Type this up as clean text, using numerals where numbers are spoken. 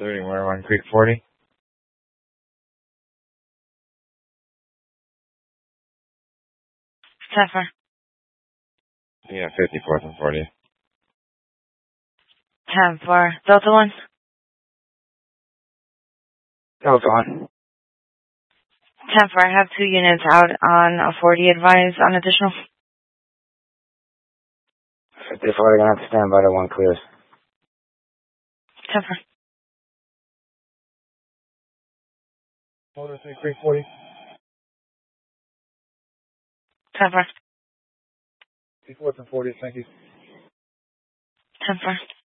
30 One Creek 40. Zephyr. Yeah, 54th and 40. 10-4. Delta 1. Delta 1. 10-4. I have 2 units out on a 40 advise on additional. 54, they're going to have to stand by the 1 clears. 10-4. Motor 3 Creek 40. 10-4. 54th and 40, thank you. 10-4.